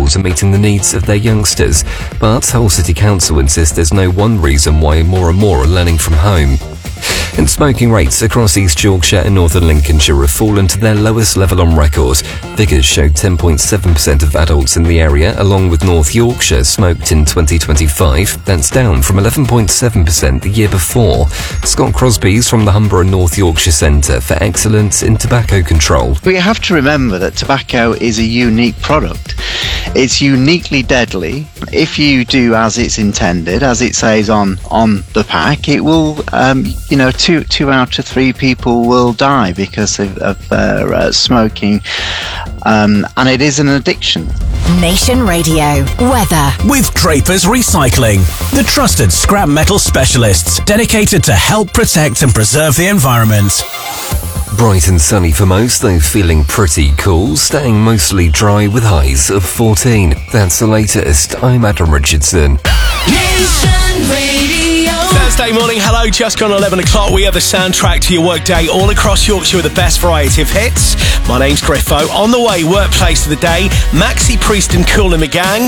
schools are meeting the needs of their youngsters, but Hull City Council insists there's no one reason why more and more are learning from home. And smoking rates across East Yorkshire and Northern Lincolnshire have fallen to their lowest level on record. Figures showed 10.7% of adults in the area, along with North Yorkshire, smoked in 2025. That's down from 11.7% the year before. Scott Crosby's from the Humber and North Yorkshire Centre for Excellence in Tobacco Control. We have to remember that tobacco is a unique product. It's uniquely deadly. If you do as it's intended, as it says on the pack, it will, two out of three people will die because of their smoking, and it is an addiction. Nation Radio weather with Drapers Recycling, the trusted scrap metal specialists dedicated to help protect and preserve the environment. Bright and sunny for most, though feeling pretty cool, staying mostly dry with highs of 14. That's the latest. I'm Adam Richardson. Nation Radio. Thursday morning, hello, just gone 11 o'clock. We are the soundtrack to your workday all across Yorkshire with the best variety of hits. My name's Griffo. On the way, workplace of the day, Maxi Priest and Kool and the Gang.